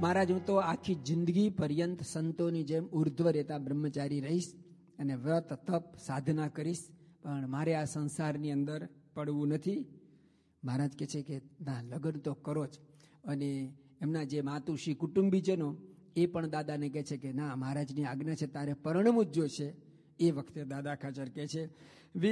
મહારાજ હું તો આખી જિંદગી પર્યંત સંતોની જેમ ઉર્ધ્વ રહેતા બ્રહ્મચારી રહીશ અને વ્રત તપ સાધના કરીશ, પણ મારે આ સંસારની અંદર પડવું નથી. મહારાજ કહે છે કે ના, લગ્ન તો કરો જ. અને એમના જે માતુશ્રી કુટુંબીજનો એ પણ દાદાને કહે છે કે ના, મહારાજની આજ્ઞા છે તારે પરણવું જ જોઈશે. એ વખતે દાદા ખાચર કહે છે,